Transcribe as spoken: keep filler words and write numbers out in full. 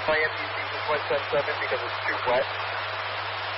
I M D C six one seven seven because it's too wet.